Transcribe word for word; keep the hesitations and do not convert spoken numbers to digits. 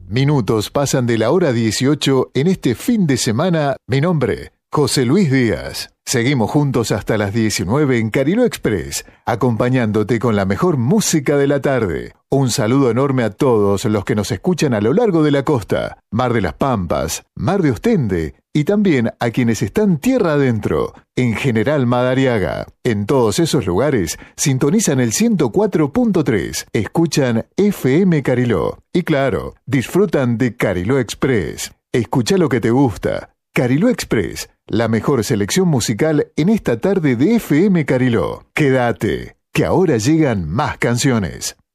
Minutos pasan de la hora dieciocho en este fin de semana. Mi nombre, José Luis Díaz. Seguimos juntos hasta las diecinueve en Cariló Express, acompañándote con la mejor música de la tarde. Un saludo enorme a todos los que nos escuchan a lo largo de la costa, Mar de las Pampas, Mar de Ostende y también a quienes están tierra adentro, en General Madariaga. En todos esos lugares sintonizan el ciento cuatro punto tres, escuchan F M Cariló y claro, disfrutan de Cariló Express. Escucha lo que te gusta. Cariló Express, la mejor selección musical en esta tarde de F M Cariló. Quédate, que ahora llegan más canciones.